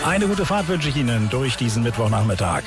Eine gute Fahrt wünsche ich Ihnen durch diesen Mittwochnachmittag.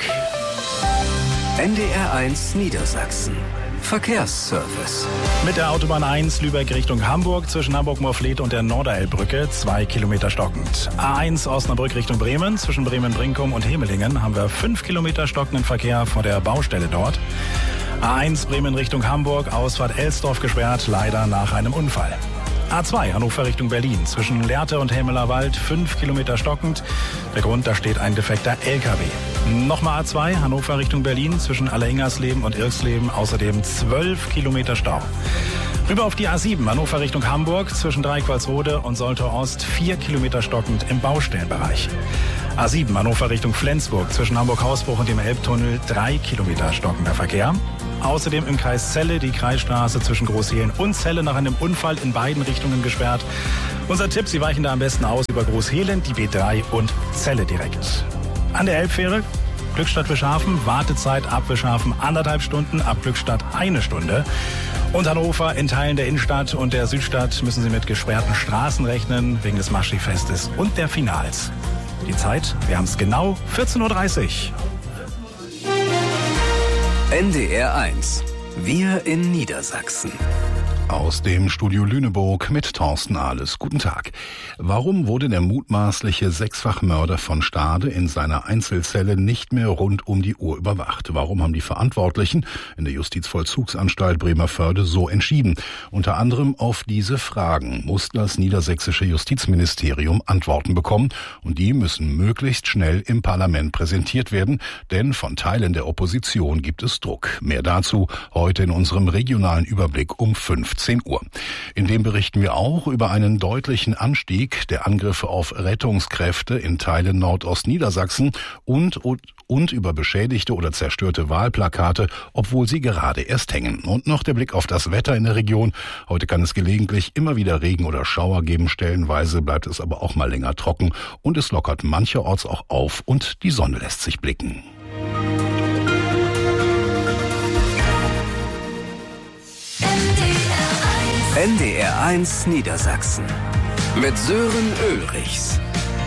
NDR1 Niedersachsen. Verkehrsservice. Mit der Autobahn 1 Lübeck Richtung Hamburg zwischen Hamburg-Moorfleet und der Norderelbrücke 2 Kilometer stockend. A1 Osnabrück Richtung Bremen zwischen Bremen-Brinkum und Hemelingen haben wir 5 Kilometer stockenden Verkehr vor der Baustelle dort. A1 Bremen Richtung Hamburg, Ausfahrt Elsdorf gesperrt, leider nach einem Unfall. A2 Hannover Richtung Berlin zwischen Lehrte und Helmelerwald 5 Kilometer stockend. Der Grund, da steht ein defekter LKW. Nochmal A2 Hannover Richtung Berlin zwischen Alleingersleben und Irksleben außerdem 12 Kilometer Stau. Rüber auf die A7 Hannover Richtung Hamburg zwischen Dreiqualsrode und Soltau Ost 4 Kilometer stockend im Baustellenbereich. A7 Hannover Richtung Flensburg zwischen Hamburg-Hausbruch und dem Elbtunnel 3 Kilometer stockender Verkehr. Außerdem im Kreis Celle die Kreisstraße zwischen Großhehlen und Celle nach einem Unfall in beiden Richtungen gesperrt. Unser Tipp, Sie weichen da am besten aus über Großhehlen, die B3 und Celle direkt. An der Elbfähre Glückstadt-Wischhafen, Wartezeit ab Wischhafen 1,5 Stunden, ab Glückstadt 1 Stunde. Und Hannover in Teilen der Innenstadt und der Südstadt müssen Sie mit gesperrten Straßen rechnen, wegen des Maschsee-Festes und der Finals. Die Zeit, wir haben es genau 14.30 Uhr. NDR1. Wir in Niedersachsen. Aus dem Studio Lüneburg mit Thorsten Ahles. Guten Tag. Warum wurde der mutmaßliche Sechsfachmörder von Stade in seiner Einzelzelle nicht mehr rund um die Uhr überwacht? Warum haben die Verantwortlichen in der Justizvollzugsanstalt Bremervörde so entschieden? Unter anderem auf diese Fragen muss das niedersächsische Justizministerium Antworten bekommen. Und die müssen möglichst schnell im Parlament präsentiert werden, denn von Teilen der Opposition gibt es Druck. Mehr dazu heute in unserem regionalen Überblick um 15 Uhr. In dem berichten wir auch über einen deutlichen Anstieg der Angriffe auf Rettungskräfte in Teilen Nordostniedersachsen und über beschädigte oder zerstörte Wahlplakate, obwohl sie gerade erst hängen. Und noch der Blick auf das Wetter in der Region. Heute kann es gelegentlich immer wieder Regen oder Schauer geben. Stellenweise bleibt es aber auch mal länger trocken und es lockert mancherorts auch auf und die Sonne lässt sich blicken. NDR1 Niedersachsen mit Sören Ulrichs.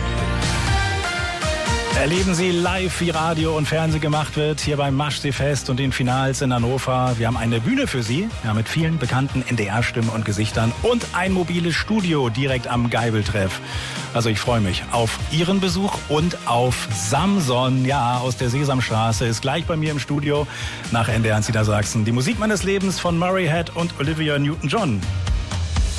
Erleben Sie live, wie Radio und Fernsehen gemacht wird, hier beim Maschsee-Fest und den Finals in Hannover. Wir haben eine Bühne für Sie, ja, mit vielen bekannten NDR-Stimmen und Gesichtern und ein mobiles Studio direkt am Geibeltreff. Also ich freue mich auf Ihren Besuch und auf Samson, ja, aus der Sesamstraße, ist gleich bei mir im Studio nach NDR1 Niedersachsen. Die Musik meines Lebens von Murray Head und Olivia Newton-John.